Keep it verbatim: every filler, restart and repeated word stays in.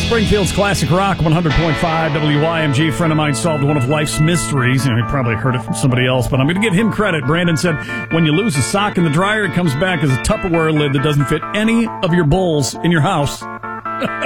Springfield's Classic Rock, one hundred point five W Y M G. A friend of mine solved one of life's mysteries. You know, he probably heard it from somebody else, but I'm going to give him credit. Brandon said, when you lose a sock in the dryer, it comes back as a Tupperware lid that doesn't fit any of your bowls in your house.